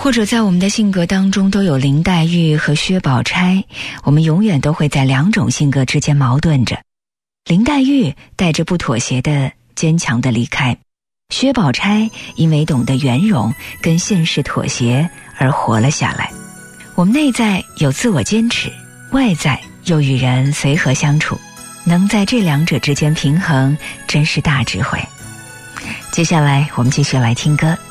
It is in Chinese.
或者在我们的性格当中都有林黛玉和薛宝钗，我们永远都会在两种性格之间矛盾着。林黛玉带着不妥协的坚强的离开，薛宝钗因为懂得圆融跟现实妥协而活了下来。我们内在有自我坚持，外在又与人随和相处，能在这两者之间平衡，真是大智慧。接下来我们继续来听歌。